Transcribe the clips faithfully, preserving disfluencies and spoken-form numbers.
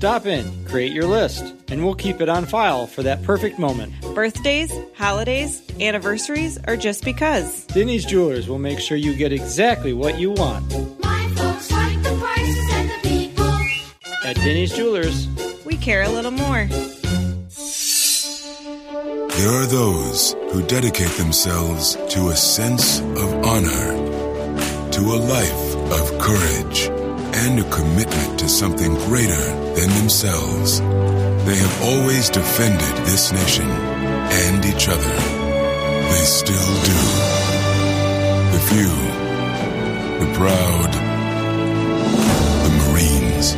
Stop in, create your list, and we'll keep it on file for that perfect moment. Birthdays, holidays, anniversaries, or just because. Denny's Jewelers will make sure you get exactly what you want. My folks like the prices and the people. At Denny's Jewelers, we care a little more. There are those who dedicate themselves to a sense of honor, to a life of courage, and a commitment to something greater than themselves. They have always defended this nation and each other. They still do. The few, the proud, the Marines.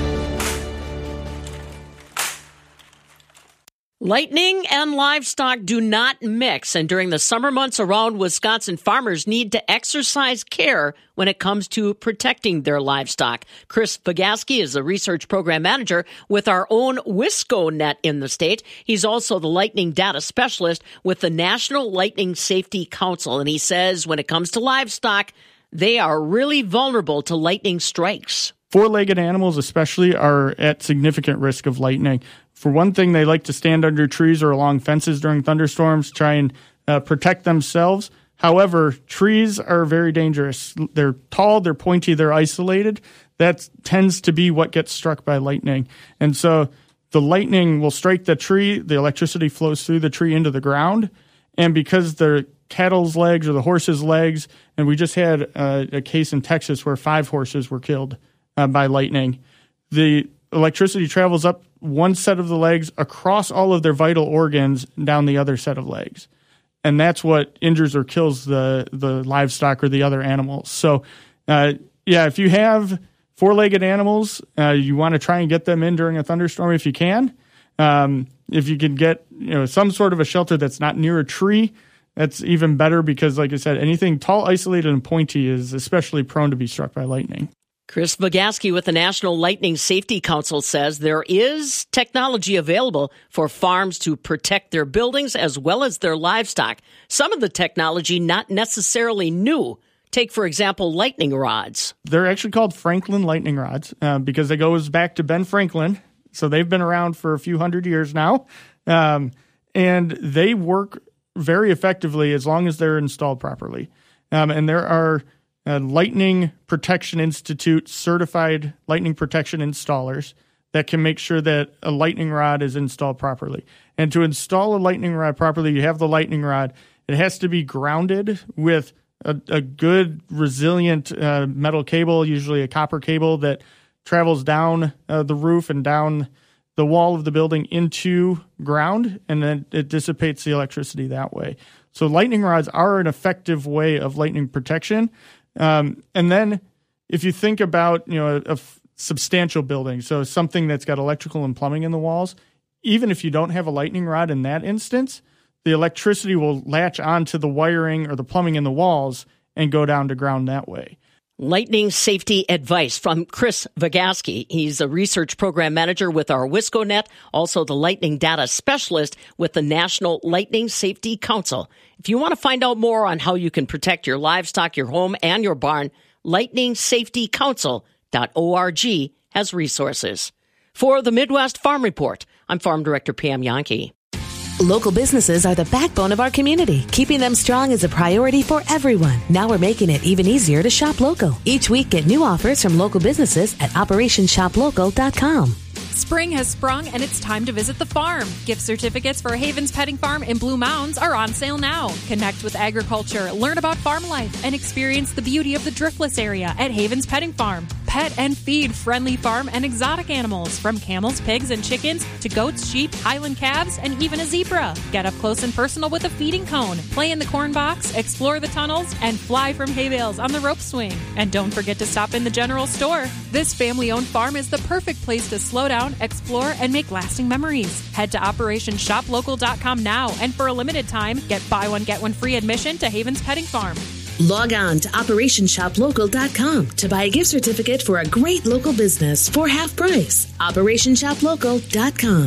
Lightning and livestock do not mix, and during the summer months around Wisconsin, farmers need to exercise care when it comes to protecting their livestock. Chris Bogaski is the research program manager with our own WiscoNet in the state. He's also the lightning data specialist with the National Lightning Safety Council, and he says when it comes to livestock, they are really vulnerable to lightning strikes. Four-legged animals especially are at significant risk of lightning. For one thing, they like to stand under trees or along fences during thunderstorms, try and uh, protect themselves. However, trees are very dangerous. They're tall, they're pointy, they're isolated. That tends to be what gets struck by lightning. And so the lightning will strike the tree, the electricity flows through the tree into the ground, and because the cattle's legs or the horse's legs, and we just had uh, a case in Texas where five horses were killed uh, by lightning, the electricity travels up one set of the legs across all of their vital organs down the other set of legs. And that's what injures or kills the, the livestock or the other animals. So, uh, yeah, if you have four-legged animals, uh, you want to try and get them in during a thunderstorm if you can. Um, if you can get you know some sort of a shelter that's not near a tree, that's even better because, like I said, anything tall, isolated, and pointy is especially prone to be struck by lightning. Chris Bogaski with the National Lightning Safety Council says there is technology available for farms to protect their buildings as well as their livestock. Some of the technology not necessarily new. Take, for example, lightning rods. They're actually called Franklin lightning rods uh, because they goes back to Ben Franklin. So they've been around for a few hundred years now. Um, and they work very effectively as long as they're installed properly. Um, and there are Uh, Lightning Protection Institute certified lightning protection installers that can make sure that a lightning rod is installed properly. And to install a lightning rod properly, you have the lightning rod. It has to be grounded with a, a good, resilient uh, metal cable, usually a copper cable that travels down uh, the roof and down the wall of the building into ground, and then it dissipates the electricity that way. So lightning rods are an effective way of lightning protection. Um, and then if you think about, you know, a, a f- substantial building, so something that's got electrical and plumbing in the walls, even if you don't have a lightning rod in that instance, the electricity will latch onto the wiring or the plumbing in the walls and go down to ground that way. Lightning safety advice from Chris Bogaski. He's a research program manager with our WiscoNet, also the lightning data specialist with the National Lightning Safety Council. If you want to find out more on how you can protect your livestock, your home, and your barn, lightning safety council dot org has resources. For the Midwest Farm Report, I'm Farm Director Pam Yankee. Local businesses are the backbone of our community. Keeping them strong is a priority for everyone. Now we're making it even easier to shop local. Each week, get new offers from local businesses at operation shop local dot com. Spring has sprung and it's time to visit the farm. Gift certificates for Havens Petting Farm in Blue Mounds are on sale now. Connect with agriculture, learn about farm life, and experience the beauty of the Driftless area at Havens Petting Farm. Pet and feed friendly farm and exotic animals, from camels, pigs, and chickens to goats, sheep, Highland calves, and even a zebra. Get up close and personal with a feeding cone, play in the corn box, explore the tunnels, and fly from hay bales on the rope swing. And don't forget to stop in the general store. This family-owned farm is the perfect place to slow down, explore, and make lasting memories. Head to operation shop local dot com now, and for a limited time, get buy one, get one free admission to Havens Petting Farm. Log on to operation shop local dot com to buy a gift certificate for a great local business for half price. operation shop local dot com.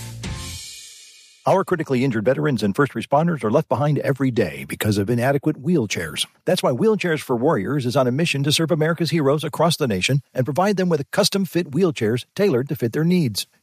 Our critically injured veterans and first responders are left behind every day because of inadequate wheelchairs. That's why Wheelchairs for Warriors is on a mission to serve America's heroes across the nation and provide them with custom-fit wheelchairs tailored to fit their needs.